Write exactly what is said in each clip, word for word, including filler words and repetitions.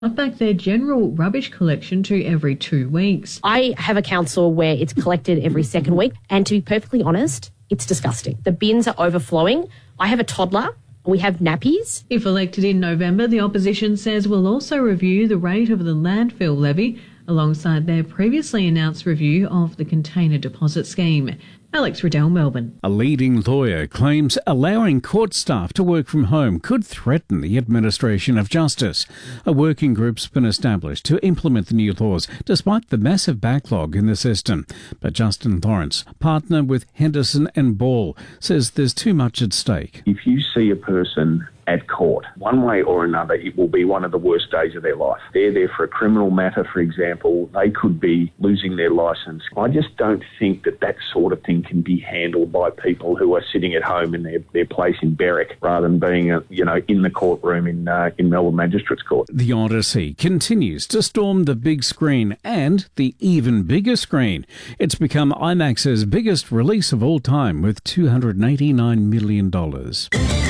back their general rubbish collection to every two weeks. I have a council where it's collected every second week, and to be perfectly honest, it's disgusting. The bins are overflowing. I have a toddler. We have nappies. If elected in November, the opposition says will also review the rate of the landfill levy alongside their previously announced review of the container deposit scheme. Alex Riddell, Melbourne. A leading lawyer claims allowing court staff to work from home could threaten the administration of justice. A working group's been established to implement the new laws despite the massive backlog in the system. But Justin Lawrence, partner with Henderson and Ball, says there's too much at stake. If you see a person at court, one way or another, it will be one of the worst days of their life. They're there for a criminal matter, for example. They could be losing their licence. I just don't think that that sort of thing can be handled by people who are sitting at home in their, their place in Berwick rather than being, a, you know, in the courtroom in uh, in Melbourne Magistrates Court. The Odyssey continues to storm the big screen and the even bigger screen. It's become IMAX's biggest release of all time with two hundred eighty-nine million dollars.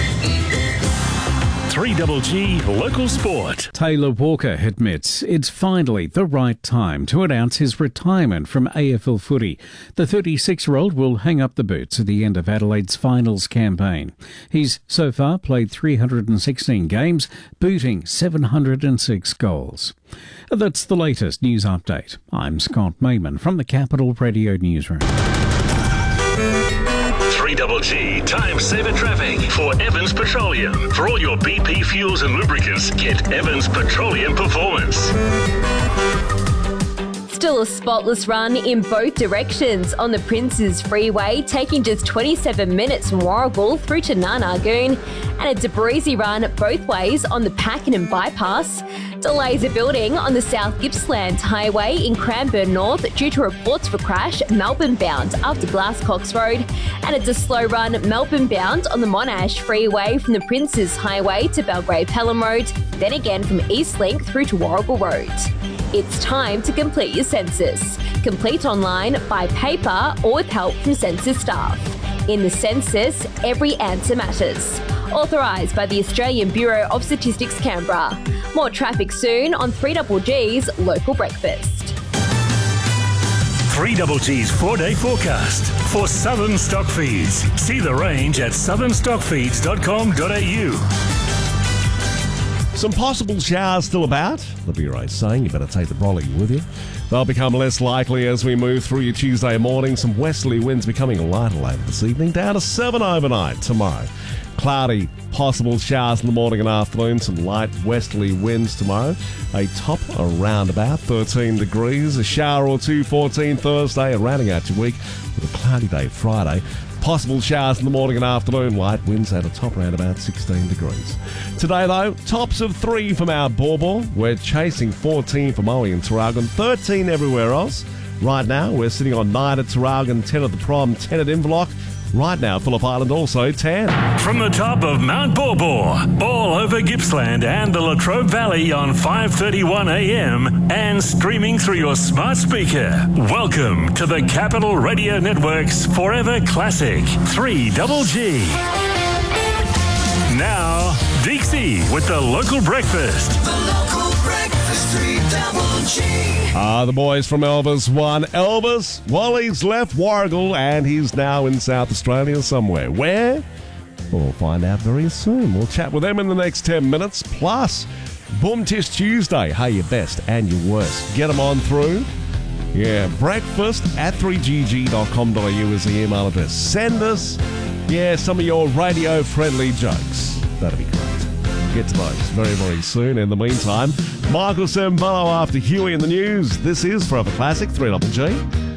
three G G Local Sport. Taylor Walker admits it's finally the right time to announce his retirement from A F L footy. The thirty-six-year-old will hang up the boots at the end of Adelaide's finals campaign. He's so far played three hundred sixteen games, booting seven hundred six goals. That's the latest news update. I'm Scott Mayman from the Capital Radio Newsroom. three G G Time Saver Traffic for Evans Petroleum. For all your B P fuels and lubricants, get Evans Petroleum Performance. Still a spotless run in both directions on the Princes Freeway, taking just twenty-seven minutes from Warragul through to Narnagoon, and it's a breezy run both ways on the Pakenham Bypass. Delays are building on the South Gippsland Highway in Cranbourne North due to reports of a crash Melbourne bound after Glasscox Road, and it's a slow run Melbourne bound on the Monash Freeway from the Princes Highway to Belgrave Pelham Road, then again from Eastlink through to Warragul Road. It's time to complete your census. Complete online, by paper, or with help from census staff. In the census, every answer matters. Authorised by the Australian Bureau of Statistics Canberra. More traffic soon on three G G's Local Breakfast. three G G's four-day forecast for Southern Stock Feeds. See the range at southern stock feeds dot com dot a u. Some possible showers still about. The Bureau is saying you better take the brolly with you. They'll become less likely as we move through your Tuesday morning. Some westerly winds becoming lighter later this evening, down to seven overnight tomorrow. Cloudy, possible showers in the morning and afternoon. Some light westerly winds tomorrow. A top around about thirteen degrees. A shower or two, fourteen Thursday, and rounding out your week with a cloudy day Friday. Possible showers in the morning and afternoon. Light winds at a top around about sixteen degrees. Today, though, tops of three from our Bawbor. We're chasing fourteen for Moe and Tarragon, thirteen everywhere else. Right now, we're sitting on nine at Tarragon, ten at the Prom, ten at Inverloch. Right now, Phillip Island also ten. From the top of Mount Bawbor, all over Gippsland and the Latrobe Valley on five thirty-one a m and streaming through your smart speaker. Welcome to the Capital Radio Network's Forever Classic three G G. Now, Dixie with the Local Breakfast. The Local Breakfast three G G. Ah, the boys from Elvis won. Elvis, Wally's left Warragul and he's now in South Australia somewhere. Where? We'll find out very soon. We'll chat with them in the next ten minutes. Plus, Boom Test Tuesday. Hey, your best and your worst. Get them on through. Yeah, breakfast at three g g dot com dot a u is the email address. Send us, yeah, some of your radio-friendly jokes. That'd be great. Get to those very, very soon. In the meantime, Michael Sembello after Huey in the news. This is Forever Classic three G G.